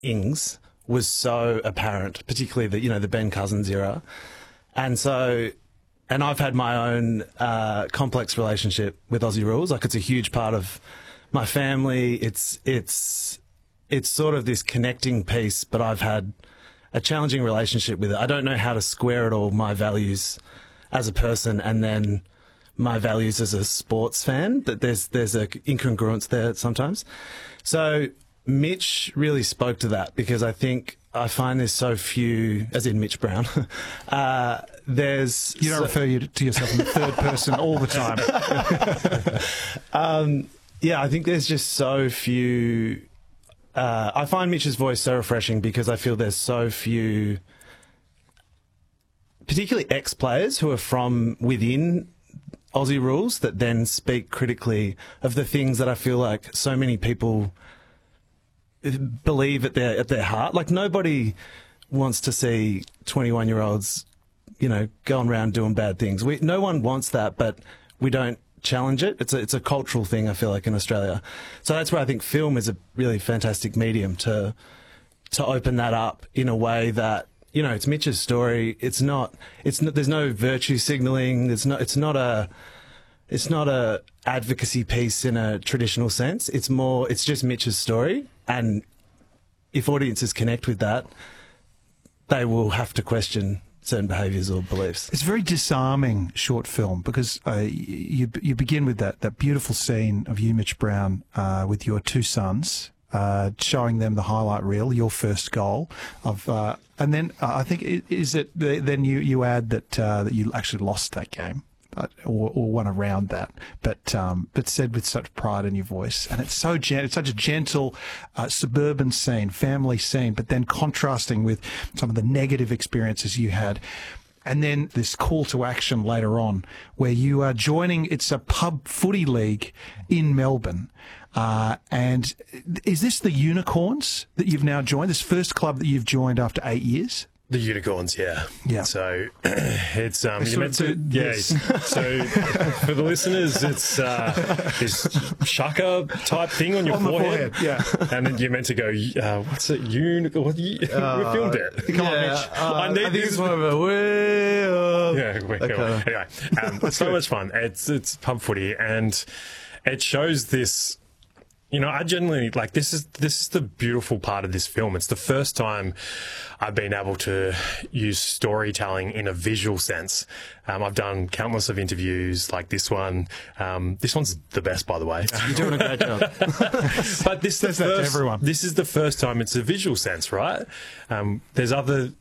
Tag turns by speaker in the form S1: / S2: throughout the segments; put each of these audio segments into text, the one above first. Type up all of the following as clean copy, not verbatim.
S1: Ings was so apparent, particularly the Ben Cousins era. And I've had my own complex relationship with Aussie rules. Like, it's a huge part of my family. It's sort of this connecting piece, but I've had a challenging relationship with it. I don't know how to square it all, my values as a person and then my values as a sports fan. That there's a incongruence there sometimes. So Mitch really spoke to that, because I find there's so few, as in Mitch Brown.
S2: You don't refer to yourself in the third person all the time.
S1: I think there's just so few. I find Mitch's voice so refreshing because I feel there's so few, particularly ex-players who are from within Aussie rules, that then speak critically of the things that I feel like so many people believe at their heart. Like, nobody wants to see 21-year-olds, going around doing bad things. No one wants that, but we don't challenge it. It's a cultural thing, I feel like, in Australia. So that's where I think film is a really fantastic medium to open that up in a way that, it's Mitch's story. There's no virtue signaling. It's not a advocacy piece in a traditional sense. It's just Mitch's story. And if audiences connect with that, they will have to question certain behaviours or beliefs.
S2: It's a very disarming short film, because you begin with that beautiful scene of you, Mitch Brown, with your two sons, showing them the highlight reel, your first goal and then I think then you add that you actually lost that game. Or one around that, but said with such pride in your voice, and it's so it's such a gentle suburban scene, family scene, but then contrasting with some of the negative experiences you had, and then this call to action later on, where you are joining. It's a pub footy league in Melbourne, and is this the Unicorns that you've now joined? This first club that you've joined after 8 years?
S3: The Unicorns, yeah. So it's
S2: So
S3: for the listeners, it's this shaka type thing on your forehead.
S2: Yeah.
S3: And then you're meant to go, what's it? We filmed it.
S2: Come on, Mitch.
S1: I think it's more of a way up.
S3: Anyway, it's so much fun. It's pub footy, and it shows this. I genuinely, like, this is the beautiful part of this film. It's the first time I've been able to use storytelling in a visual sense. I've done countless of interviews like this one. This one's the best, by the way.
S1: You're doing a great job.
S3: But this is the first time it's a visual sense, right? There's other,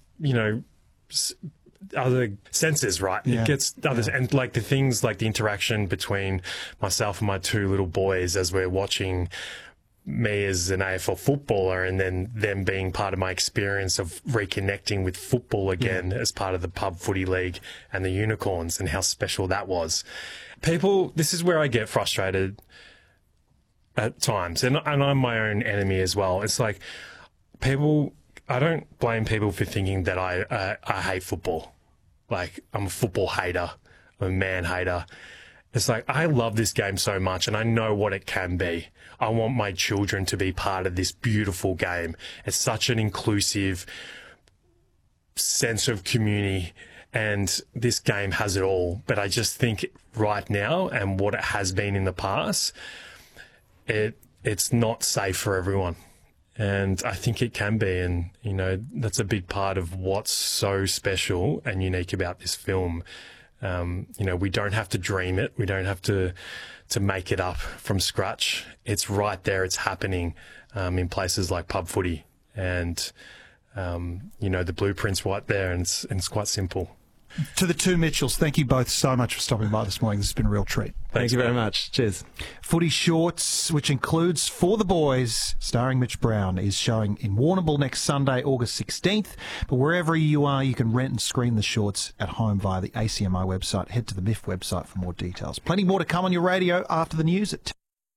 S3: other senses, right?
S2: Yeah.
S3: It gets others, and like the things like the interaction between myself and my two little boys as we're watching me as an AFL footballer, and then them being part of my experience of reconnecting with football again as part of the pub footy league and the Unicorns, and how special that was. This is where I get frustrated at times, and I'm my own enemy as well. It's like I don't blame people for thinking that I hate football. Like, I'm a football hater. I'm a man hater. It's like, I love this game so much, and I know what it can be. I want my children to be part of this beautiful game. It's such an inclusive sense of community, and this game has it all. But I just think right now, and what it has been in the past, it's not safe for everyone. And I think it can be, and, that's a big part of what's so special and unique about this film. We don't have to dream it. We don't have to make it up from scratch. It's right there. It's happening in places like pub footy, and, the blueprint's right there, and it's quite simple.
S2: To the two Mitchells, thank you both so much for stopping by this morning. This has been a real treat.
S1: Thank you very much. Cheers.
S2: Footy Shorts, which includes For the Boys, starring Mitch Brown, is showing in Warrnambool next Sunday, August 16th. But wherever you are, you can rent and stream the shorts at home via the ACMI website. Head to the MIF website for more details. Plenty more to come on your radio after the news at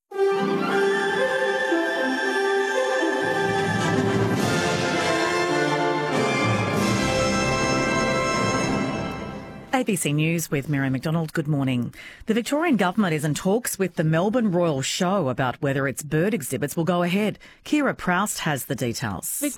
S4: ABC News with Mary McDonald. Good morning. The Victorian Government is in talks with the Melbourne Royal Show about whether its bird exhibits will go ahead. Kira Proust has the details.